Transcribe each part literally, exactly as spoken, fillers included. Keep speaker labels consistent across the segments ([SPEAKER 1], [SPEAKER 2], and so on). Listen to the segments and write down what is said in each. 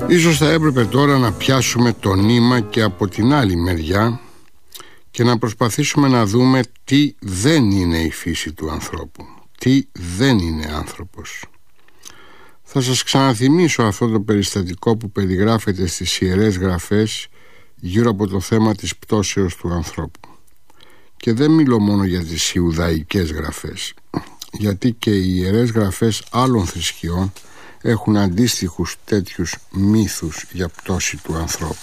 [SPEAKER 1] Ίσως θα έπρεπε τώρα να πιάσουμε το νήμα και από την άλλη μεριά και να προσπαθήσουμε να δούμε τι δεν είναι η φύση του ανθρώπου, τι δεν είναι άνθρωπος. Θα σας ξαναθυμίσω αυτό το περιστατικό που περιγράφεται στις Ιερές Γραφές γύρω από το θέμα της πτώσεως του ανθρώπου. Και δεν μιλώ μόνο για τις Ιουδαϊκές Γραφές, γιατί και οι Ιερές Γραφές άλλων θρησκειών έχουν αντίστοιχους τέτοιους μύθους για πτώση του ανθρώπου.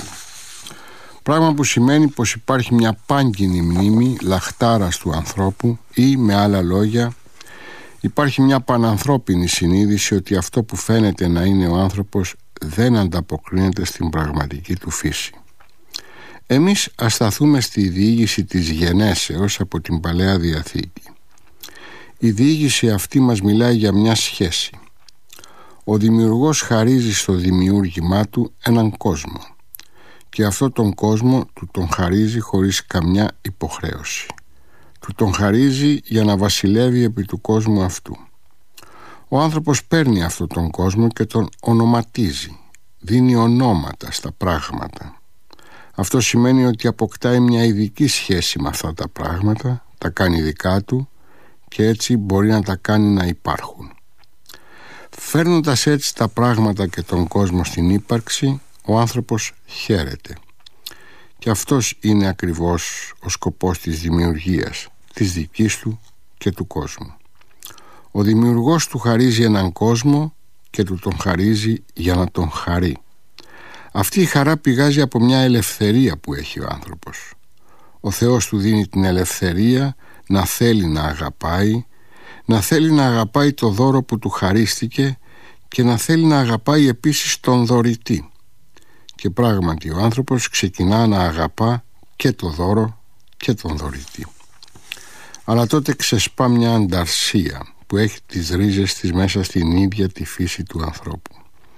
[SPEAKER 1] Πράγμα που σημαίνει πως υπάρχει μια πάγκινη μνήμη λαχτάρας του ανθρώπου ή, με άλλα λόγια, υπάρχει μια πανανθρώπινη συνείδηση ότι αυτό που φαίνεται να είναι ο άνθρωπος δεν ανταποκρίνεται στην πραγματική του φύση. Εμείς ας σταθούμε στη διήγηση της γενέσεως από την Παλαιά Διαθήκη. Η διήγηση αυτή μας μιλάει για μια σχέση. Ο δημιουργός χαρίζει στο δημιούργημά του έναν κόσμο και αυτό τον κόσμο του τον χαρίζει χωρίς καμιά υποχρέωση. Του τον χαρίζει για να βασιλεύει επί του κόσμου αυτού. Ο άνθρωπος παίρνει αυτόν τον κόσμο και τον ονοματίζει, δίνει ονόματα στα πράγματα. Αυτό σημαίνει ότι αποκτάει μια ειδική σχέση με αυτά τα πράγματα, τα κάνει δικά του και έτσι μπορεί να τα κάνει να υπάρχουν. Φέρνοντας έτσι τα πράγματα και τον κόσμο στην ύπαρξη, ο άνθρωπος χαίρεται. Και αυτός είναι ακριβώς ο σκοπός της δημιουργίας, της δικής του και του κόσμου. Ο δημιουργός του χαρίζει έναν κόσμο και του τον χαρίζει για να τον χαρεί. Αυτή η χαρά πηγάζει από μια ελευθερία που έχει ο άνθρωπος. Ο Θεός του δίνει την ελευθερία να θέλει να αγαπάει, να θέλει να αγαπάει το δώρο που του χαρίστηκε και να θέλει να αγαπάει επίσης τον δωρητή. Και πράγματι ο άνθρωπος ξεκινά να αγαπά και το δώρο και τον δωρητή. Αλλά τότε ξεσπά μια ανταρσία που έχει τις ρίζες της μέσα στην ίδια τη φύση του ανθρώπου.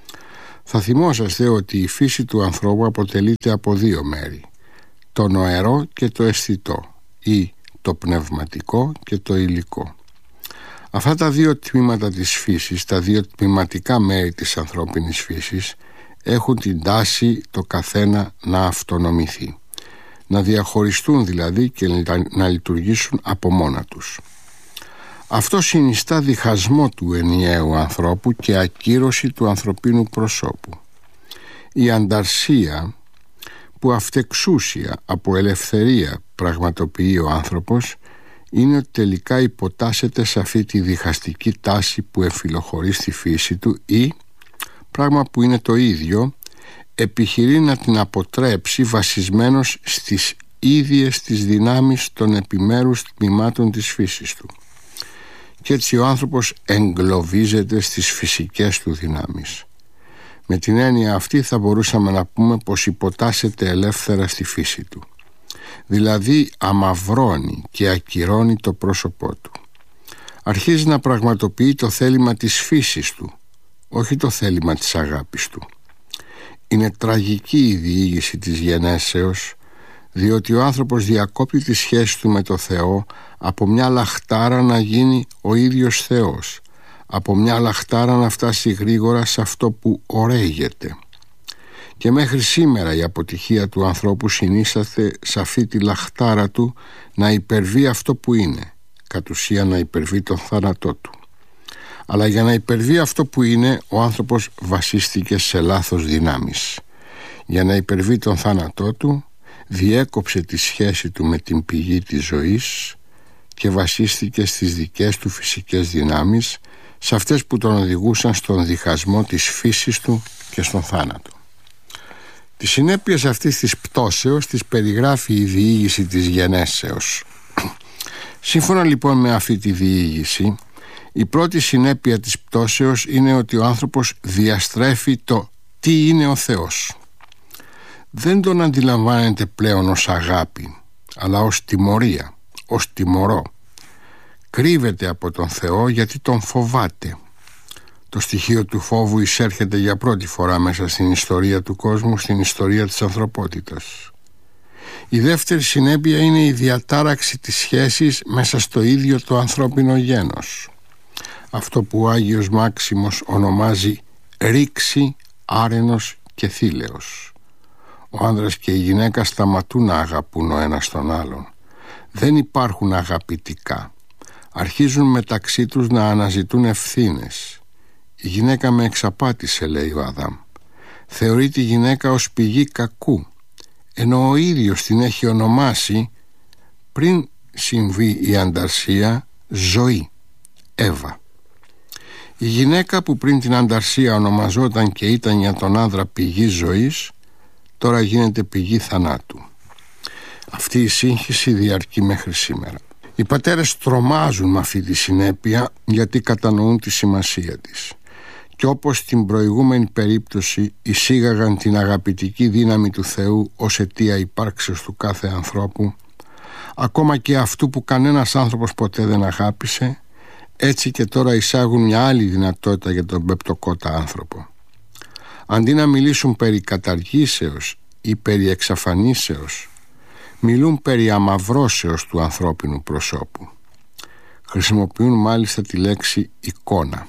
[SPEAKER 1] Θα θυμόσαστε ότι η φύση του ανθρώπου αποτελείται από δύο μέρη, το νοερό και το αισθητό ή το πνευματικό και το υλικό. Αυτά τα δύο τμήματα της φύσης, τα δύο τμηματικά μέρη της ανθρώπινης φύσης, έχουν την τάση το καθένα να αυτονομηθεί, να διαχωριστούν δηλαδή και να λειτουργήσουν από μόνα τους. Αυτό συνιστά διχασμό του ενιαίου ανθρώπου και ακύρωση του ανθρωπίνου προσώπου. Η ανταρσία που αυτεξούσια από ελευθερία πραγματοποιεί ο άνθρωπος είναι ότι τελικά υποτάσσεται σε αυτή τη διχαστική τάση που εμφυλοχωρεί στη φύση του ή, πράγμα που είναι το ίδιο, επιχειρεί να την αποτρέψει βασισμένος στις ίδιες τις δυνάμεις των επιμέρους τμήματων της φύσης του. Και έτσι ο άνθρωπος εγκλωβίζεται στις φυσικές του δυνάμεις. Με την έννοια αυτή θα μπορούσαμε να πούμε πως υποτάσσεται ελεύθερα στη φύση του. Δηλαδή αμαυρώνει και ακυρώνει το πρόσωπό του. Αρχίζει να πραγματοποιεί το θέλημα της φύσης του, όχι το θέλημα της αγάπης του. Είναι τραγική η διήγηση της γενέσεως, διότι ο άνθρωπος διακόπτει τη σχέση του με το Θεό από μια λαχτάρα να γίνει ο ίδιος Θεός, από μια λαχτάρα να φτάσει γρήγορα σε αυτό που ωραίγεται. Και μέχρι σήμερα η αποτυχία του ανθρώπου συνίσταται σε αυτή τη λαχτάρα του να υπερβεί αυτό που είναι, κατ' ουσία να υπερβεί τον θάνατό του. Αλλά για να υπερβεί αυτό που είναι, ο άνθρωπος βασίστηκε σε λάθος δυνάμεις. Για να υπερβεί τον θάνατό του, διέκοψε τη σχέση του με την πηγή της ζωής και βασίστηκε στις δικές του φυσικές δυνάμεις, σε αυτές που τον οδηγούσαν στον διχασμό της φύσης του και στον θάνατο. Τις συνέπειες αυτής της πτώσεως τις περιγράφει η διήγηση της γενέσεως. Σύμφωνα λοιπόν με αυτή τη διήγηση, η πρώτη συνέπεια της πτώσεως είναι ότι ο άνθρωπος διαστρέφει το τι είναι ο Θεός. Δεν τον αντιλαμβάνεται πλέον ως αγάπη, αλλά ως τιμωρία, ως τιμωρό. Κρύβεται από τον Θεό γιατί τον φοβάται. Το στοιχείο του φόβου εισέρχεται για πρώτη φορά μέσα στην ιστορία του κόσμου, στην ιστορία της ανθρωπότητας. Η δεύτερη συνέπεια είναι η διατάραξη της σχέσης μέσα στο ίδιο το ανθρώπινο γένος. Αυτό που ο Άγιος Μάξιμος ονομάζει ρήξη, άρενος και θήλεος. Ο άνδρας και η γυναίκα σταματούν να αγαπούν ο ένας τον άλλον. Δεν υπάρχουν αγαπητικά. Αρχίζουν μεταξύ τους να αναζητούν ευθύνες. «Η γυναίκα με εξαπάτησε», λέει ο Αδάμ. Θεωρεί τη γυναίκα ως πηγή κακού, ενώ ο ίδιος την έχει ονομάσει, πριν συμβεί η ανταρσία, ζωή, Εύα. Η γυναίκα που πριν την ανταρσία ονομαζόταν και ήταν για τον άνδρα πηγή ζωής, τώρα γίνεται πηγή θανάτου. Αυτή η σύγχυση διαρκεί μέχρι σήμερα. Οι πατέρες τρομάζουν με αυτή τη συνέπεια, γιατί κατανοούν τη σημασία της. Και όπως στην προηγούμενη περίπτωση εισήγαγαν την αγαπητική δύναμη του Θεού ως αιτία υπάρξεως του κάθε ανθρώπου, ακόμα και αυτού που κανένας άνθρωπος ποτέ δεν αγάπησε, έτσι και τώρα εισάγουν μια άλλη δυνατότητα για τον πεπτοκότα άνθρωπο. Αντί να μιλήσουν περί καταργήσεως ή περί εξαφανίσεως, μιλούν περί αμαυρώσεως του ανθρώπινου προσώπου. Χρησιμοποιούν μάλιστα τη λέξη εικόνα.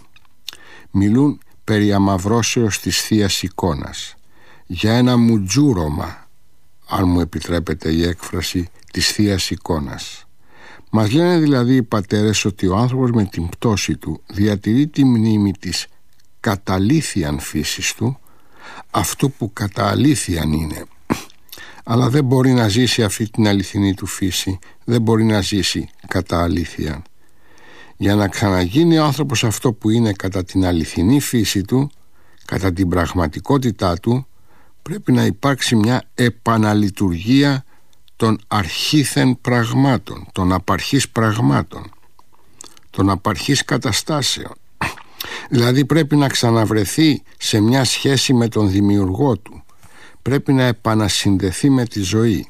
[SPEAKER 1] Μιλούν περί αμαυρώσεως της Θείας εικόνας, για ένα μουτζούρωμα, αν μου επιτρέπετε η έκφραση, της Θείας εικόνας. Μας λένε δηλαδή οι πατέρες ότι ο άνθρωπος με την πτώση του διατηρεί τη μνήμη της καταλήθιαν φύσης του, αυτού που κατά αλήθιαν είναι, αλλά δεν μπορεί να ζήσει αυτή την αληθινή του φύση, δεν μπορεί να ζήσει κατά αλήθιαν. Για να ξαναγίνει ο άνθρωπος αυτό που είναι κατά την αληθινή φύση του, κατά την πραγματικότητά του, πρέπει να υπάρξει μια επαναλειτουργία των αρχήθεν πραγμάτων, των απαρχής πραγμάτων, των απαρχής καταστάσεων. Δηλαδή πρέπει να ξαναβρεθεί σε μια σχέση με τον δημιουργό του, πρέπει να επανασυνδεθεί με τη ζωή.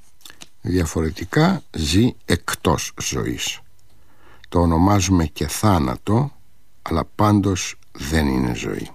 [SPEAKER 1] Διαφορετικά ζει εκτός ζωής. Το ονομάζουμε και θάνατο, αλλά πάντως δεν είναι ζωή.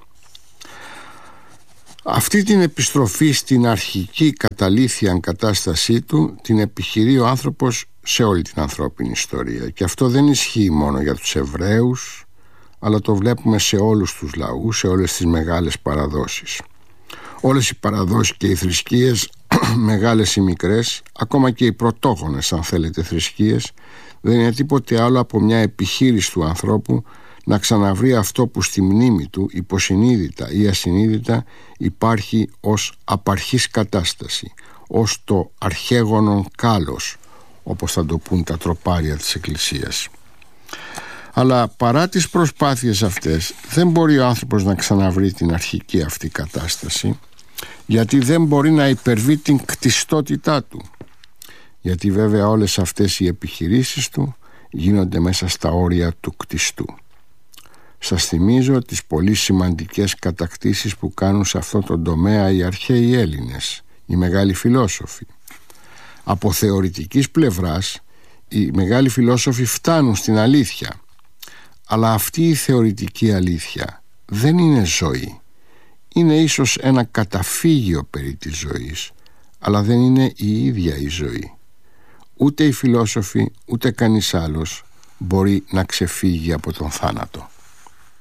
[SPEAKER 1] Αυτή την επιστροφή στην αρχική καταλήθιαν κατάστασή του την επιχειρεί ο άνθρωπος σε όλη την ανθρώπινη ιστορία. Και αυτό δεν ισχύει μόνο για τους Εβραίους, αλλά το βλέπουμε σε όλους τους λαούς, σε όλες τις μεγάλες παραδόσεις. Όλες οι παραδόσεις και οι θρησκείες, μεγάλες ή μικρές, ακόμα και οι πρωτόγονες αν θέλετε θρησκείες, δεν είναι τίποτε άλλο από μια επιχείρηση του ανθρώπου να ξαναβρει αυτό που στη μνήμη του υποσυνείδητα ή ασυνείδητα υπάρχει ως απαρχής κατάσταση, ως το αρχαίγωνον κάλος, όπως θα το πούν τα τροπάρια της Εκκλησίας. Αλλά παρά τις προσπάθειες αυτές δεν μπορεί ο άνθρωπος να ξαναβρει την αρχική αυτή κατάσταση, γιατί δεν μπορεί να υπερβεί την κτιστότητά του, γιατί βέβαια όλες αυτές οι επιχειρήσεις του γίνονται μέσα στα όρια του κτιστού. Σας θυμίζω τις πολύ σημαντικές κατακτήσεις που κάνουν σε αυτό το τομέα οι αρχαίοι Έλληνες, οι μεγάλοι φιλόσοφοι. Από θεωρητικής πλευράς οι μεγάλοι φιλόσοφοι φτάνουν στην αλήθεια, αλλά αυτή η θεωρητική αλήθεια δεν είναι ζωή. Είναι ίσως ένα καταφύγιο περί της ζωής, αλλά δεν είναι η ίδια η ζωή. Ούτε οι φιλόσοφοι ούτε κανείς άλλος μπορεί να ξεφύγει από τον θάνατο.